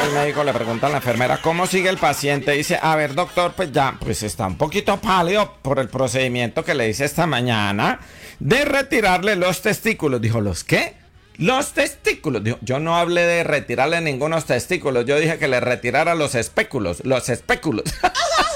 el médico, le pregunta a la enfermera, ¿cómo sigue el paciente? Dice, a ver, doctor, pues ya, pues está un poquito pálido por el procedimiento que le hice esta mañana de retirarle los testículos. Dijo, ¿los qué? Los testículos. Dijo, yo no hablé de retirarle ningunos testículos, yo dije que le retirara los espéculos, los espéculos.